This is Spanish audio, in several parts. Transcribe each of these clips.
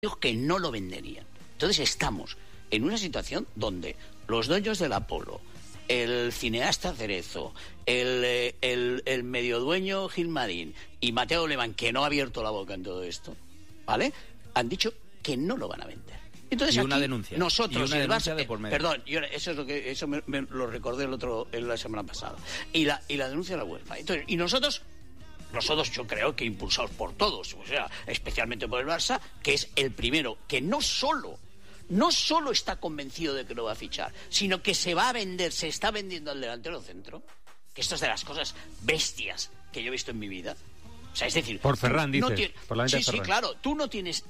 que no lo venderían. Entonces estamos en una situación donde los dueños del Apolo, el cineasta Cerezo, el mediodueño Gilmarín y Mateo Alemán, que no ha abierto la boca en todo esto, ¿vale?, han dicho que no lo van a vender. Entonces, y aquí, una denuncia. Nosotros, y una denuncia de por medio. Perdón, eso me lo recordé la semana pasada. Y la denuncia de la UEFA. Entonces, y nosotros yo creo que impulsados por todos, o sea, especialmente por el Barça, que es el primero que no solo está convencido de que lo va a fichar, sino que se va a vender, se está vendiendo al delantero centro, que esto es de las cosas bestias que yo he visto en mi vida. O sea, es decir, por Ferran, dices, por la venta de sí, Ferran. Claro, tú no tienes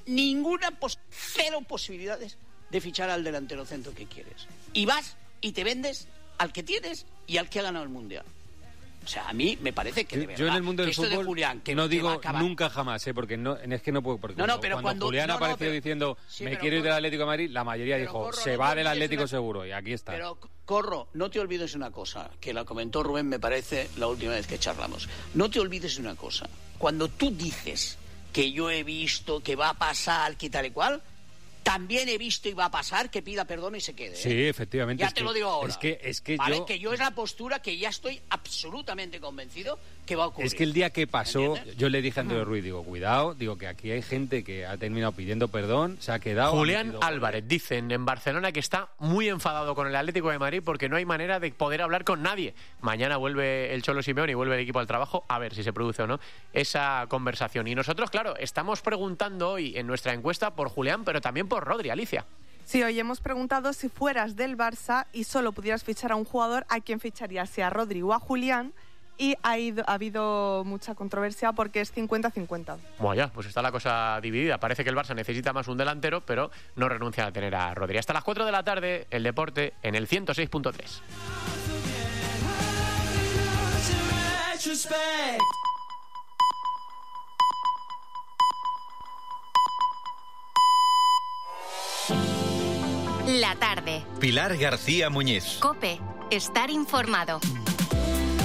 cero posibilidades de fichar al delantero centro que quieres. Y vas y te vendes al que tienes y al que ha ganado el Mundial. O sea, a mí me parece que de verdad, yo en el mundo del fútbol fútbol de Julián, no digo nunca jamás, porque no, es que no puedo. Porque pero cuando Julián apareció diciendo me quiero ir del Atlético de Madrid, la mayoría dijo Corro, se va del Atlético seguro, y aquí está. Pero Corro, no te olvides una cosa, que la comentó Rubén, me parece, la última vez que charlamos. No te olvides una cosa. Cuando tú dices que yo he visto que va a pasar, que tal y cual, también he visto y va a pasar que pida perdón y se quede. Sí, efectivamente. Ya te lo digo ahora. Es que ¿vale? Que yo es la postura que ya estoy absolutamente convencido que va a ocurrir. Es que el día que pasó, yo le dije a Andrés Ruiz, digo, cuidado, digo que aquí hay gente que ha terminado pidiendo perdón, se ha quedado... Julián Álvarez, dicen en Barcelona que está muy enfadado con el Atlético de Madrid porque no hay manera de poder hablar con nadie. Mañana vuelve el Cholo Simeone y vuelve el equipo al trabajo, a ver si se produce o no esa conversación. Y nosotros, claro, estamos preguntando hoy en nuestra encuesta por Julián, pero también por Rodri, Alicia. Sí, hoy hemos preguntado si fueras del Barça y solo pudieras fichar a un jugador, ¿a quién ficharías? Si a Rodri o a Julián. Y ha habido mucha controversia porque es 50-50. Bueno, ya, pues está la cosa dividida. Parece que el Barça necesita más un delantero, pero no renuncia a tener a Rodri. Hasta las 4 de la tarde, el deporte en el 106.3. La tarde. Pilar García Muñiz. COPE. Estar informado.